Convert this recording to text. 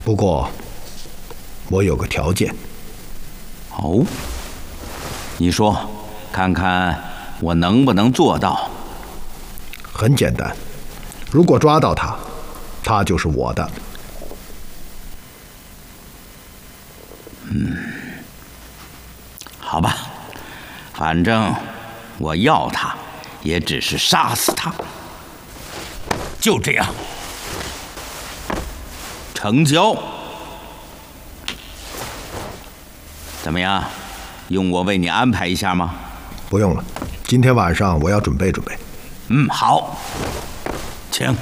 不过，我有个条件。 哦，你说，看看我能不能做到？ 很简单，如果抓到他，他就是我的。 好吧，反正我要他，也只是杀死他。就这样，成交。怎么样？用我为你安排一下吗？ 不用了，今天晚上我要准备准备。 好，请。